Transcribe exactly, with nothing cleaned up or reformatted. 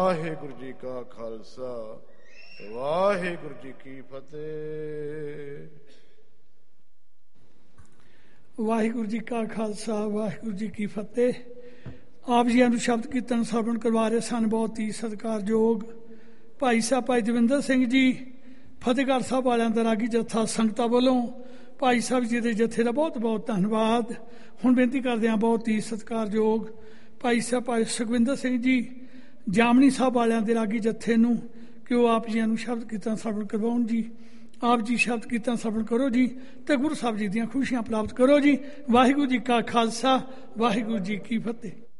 ਵਾਹਿਗੁਰੂ ਜੀ ਕਾ ਖਾਲਸਾ ਵਾਹਿਗੁਰੂ ਜੀ ਕੀ ਫਤਿਹ। ਵਾਹਿਗੁਰੂ ਜੀ ਕਾ ਖਾਲਸਾ ਵਾਹਿਗੁਰੂ ਜੀ ਕੀ ਫਤਿਹ। ਆਪ ਜੀਆਂ ਨੂੰ ਸ਼ਬਦ ਕੀਰਤਨ ਸਰਵਣ ਕਰਵਾ ਰਹੇ ਸਨ ਬਹੁਤ ਹੀ ਸਤਿਕਾਰਯੋਗ ਭਾਈ ਸਾਹਿਬ ਭਾਈ ਦਵਿੰਦਰ ਸਿੰਘ ਜੀ ਫਤਿਹਗੜ੍ਹ ਸਾਹਿਬ ਵਾਲਿਆਂ ਦਾ ਰਾਗੀ ਜੱਥਾ ਸੰਗਤਾਂ ਵੱਲੋਂ ਭਾਈ ਸਾਹਿਬ ਜੀ ਦੇ ਜੱਥੇ ਦਾ ਬਹੁਤ ਬਹੁਤ ਧੰਨਵਾਦ। ਹੁਣ ਬੇਨਤੀ ਕਰਦੇ ਹਾਂ ਬਹੁਤ ਹੀ ਸਤਿਕਾਰਯੋਗ ਭਾਈ ਸਾਹਿਬ ਭਾਈ ਸੁਖਵਿੰਦਰ ਸਿੰਘ ਜੀ ਜਾਮਨੀ ਸਾਹਿਬ ਵਾਲਿਆਂ ਦੇ ਰਾਗੀ ਜੱਥੇ ਨੂੰ ਕਿ ਉਹ ਆਪ ਜੀਆਂ ਨੂੰ ਸ਼ਬਦ ਕੀਰਤਨ ਸਰਵਣ ਕਰਵਾਉਣ ਜੀ। ਆਪ ਜੀ ਸ਼ਬਦ ਕੀਰਤਨ ਸਰਵਣ ਕਰੋ ਜੀ ਤੇ ਗੁਰੂ ਸਾਹਿਬ ਜੀ ਦੀਆਂ ਖੁਸ਼ੀਆਂ ਪ੍ਰਾਪਤ ਕਰੋ ਜੀ। ਵਾਹਿਗੁਰੂ ਜੀ ਕਾ ਖਾਲਸਾ ਵਾਹਿਗੁਰੂ ਜੀ ਕੀ ਫਤਿਹ।